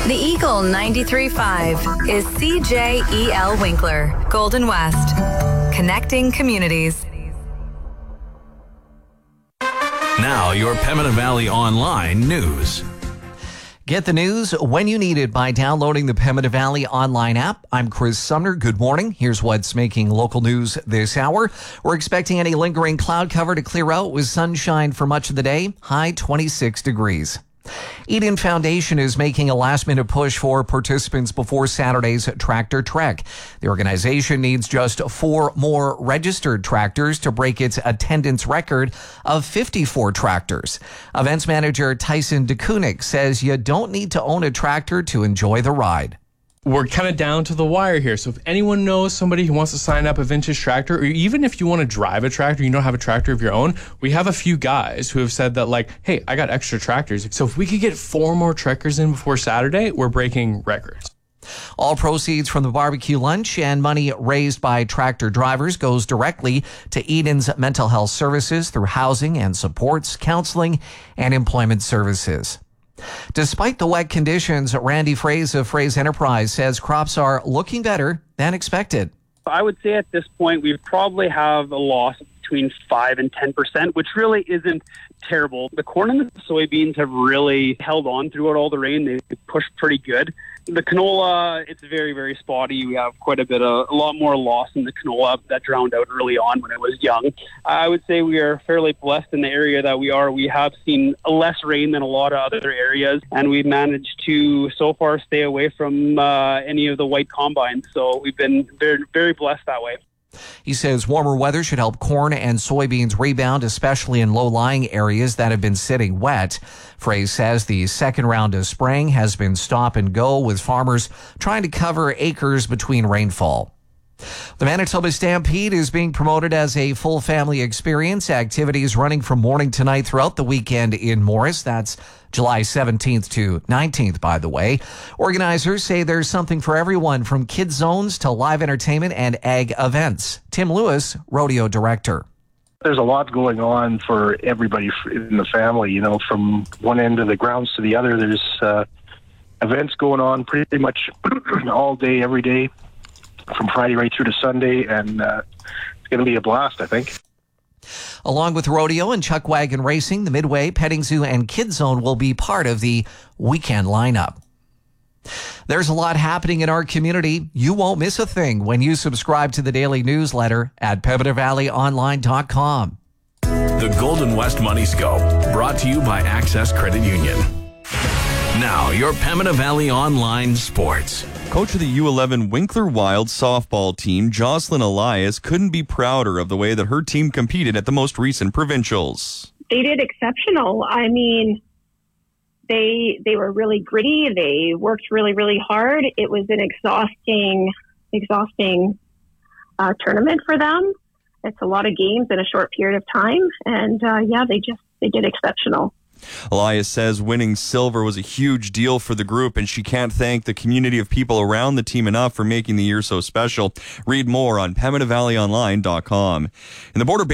The Eagle 93.5 is CJEL Winkler, Golden West, connecting communities. Now, your Pembina Valley Online news. Get the news when you need it by downloading the Pembina Valley Online app. I'm Chris Sumner. Good morning. Here's what's making local news this hour. We're expecting any lingering cloud cover to clear out with sunshine for much of the day. High 26 degrees. Eden Foundation is making a last-minute push for participants before Saturday's Tractor Trek. The organization needs just 4 more registered tractors to break its attendance record of 54 tractors. Events manager Tyson DeKunik says you don't need to own a tractor to enjoy the ride. We're kind of down to the wire here. So if anyone knows somebody who wants to sign up a vintage tractor, or even if you want to drive a tractor, you don't have a tractor of your own, we have a few guys who have said that, like, hey, I got extra tractors. So if we could get 4 more trekkers in before Saturday, we're breaking records. All proceeds from the barbecue lunch and money raised by tractor drivers goes directly to Eden's mental health services through housing and supports, counseling, and employment services. Despite the wet conditions, Randy Fraze of Fraze Enterprise says crops are looking better than expected. I would say at this point we probably have a loss between 5 and 10%, which really isn't terrible. The corn and the soybeans have really held on throughout all the rain. They pushed pretty good. The canola, it's very, very spotty. We have quite a lot more loss in the canola that drowned out early on when it was young. I would say we are fairly blessed in the area that we are. We have seen less rain than a lot of other areas, and we've managed to so far stay away from any of the white combines. So we've been very, very blessed that way. He says warmer weather should help corn and soybeans rebound, especially in low-lying areas that have been sitting wet. Fraze says the second round of spraying has been stop and go, with farmers trying to cover acres between rainfall. The Manitoba Stampede is being promoted as a full family experience. Activities running from morning to night throughout the weekend in Morris. That's July 17th to 19th, by the way. Organizers say there's something for everyone, from kids zones to live entertainment and ag events. Tim Lewis, rodeo director. There's a lot going on for everybody in the family, you know, from one end of the grounds to the other. There's events going on pretty much all day, every day, from Friday right through to Sunday, and it's going to be a blast, I think. Along with rodeo and chuck wagon racing, the Midway, Petting Zoo, and Kids Zone will be part of the weekend lineup. There's a lot happening in our community. You won't miss a thing when you subscribe to the daily newsletter at PembinaValleyOnline.com. The Golden West Money Scope, brought to you by Access Credit Union. Now, your Pembina Valley Online Sports. Coach of the U11 Winkler Wild softball team, Jocelyn Elias, couldn't be prouder of the way that her team competed at the most recent provincials. They did exceptional. I mean, they were really gritty. They worked really, really hard. It was an exhausting tournament for them. It's a lot of games in a short period of time. And they did exceptional. Elias says winning silver was a huge deal for the group, and she can't thank the community of people around the team enough for making the year so special. Read more on PembinaValleyOnline.com. In the Border